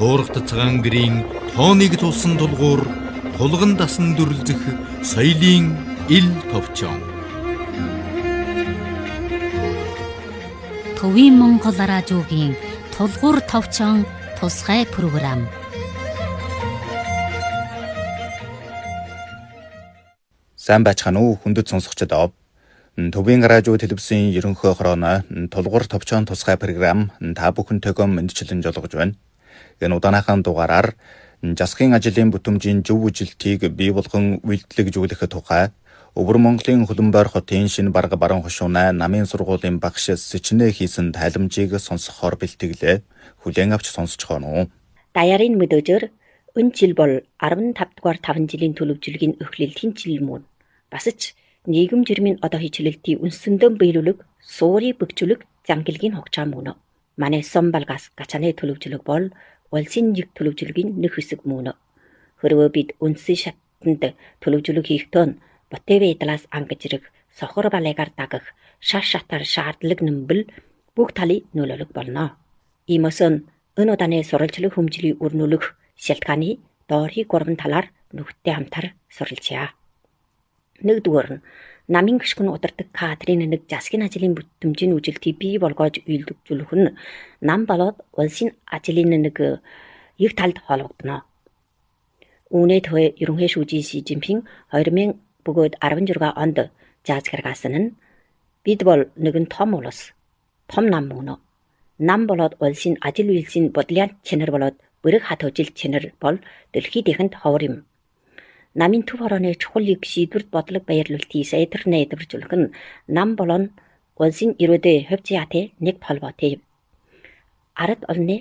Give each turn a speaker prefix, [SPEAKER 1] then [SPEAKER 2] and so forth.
[SPEAKER 1] туурах цагаан гэрийн тооныг тулсан тулгуур, тулган дасан дүрлзэх соёлын ил товчон.
[SPEAKER 2] Төвийн Монгол радиогийн тулгуур товчон тусгай програм.
[SPEAKER 3] Сайн байцгаана уу хүндэт сонсогчдод. Төвийн радио телевизийн ерөнхий хорооно тулгуур товчон тусгай програм та бүхэнтэйгээ мэдчилэн жолгож байна. Энэ удааныхаа дугаараар засгийн ажлын бүтэмжийн зөв үжилтийг бий болгон үйлдэлжүүлэх тухай Өвөр Монголын Хөлбөмбөр хотын шинэ бараг баруун хошууна намын сургуулийн багш Сэчнэ хийсэн тайламжийг сонсохоор бэлтгэлээ. Хүлээн авч сонсож байна уу?
[SPEAKER 4] Даяарын мэдөөжөр энэ жил бол 15 дугаар 5 жилийн төлөвлөгийн өхлөлтийн жил мөн. Бас ч нийгэм жирмийн одоо хичээлэлтийн үнсэндэн биелүүлэг, суурь бөгжүүлэг зангилгийн хогчаа мөн. Манай Сомбалгас гачааны төлөвлөг бол улсын нэг төлөвлөгийн нэг хэсэг мөн. Хэрвээ бид үнсэн шатанд төлөвлөг хийхдээ Ботевэ талаас ангажрах сохор балайгаар дагах шаш шатар шаардлага нэмбэл бүх талын нөлөөлөг болно. Иймээс энэ удааны сурвалжлах хүмжлийн өрнөлөх шалтгааны доорхи 3 талаар нүхтэй хамтар суралцъя. Нэгдүгээр нь намын гишгэн удирдаг кадрын нэг засгийн ажлын бүтэмжийн үжилтийг бий болгож үйлдвэрлэх нь нам болоод улсын ажлын нэг их талд холбогдно. Үүнийд ерөнхий шүүжийн Си Жинпин 2016 онд зааж гаргасан нь бид бол нэгэн том улс, том нам мөн. Нам болоод улсын ажил үйлсийн бодлын чанар болоод бүрэг хат хожил чанар бол дэлхийд ихэнд ховор юм. Намын төв хорооны чухал их шийдвэрт бодлого баярлуултыг сайдар найдваржуулах нь нам болон улсын ирээдүйн хувьцааты нэг холбоотой юм. Ард олонны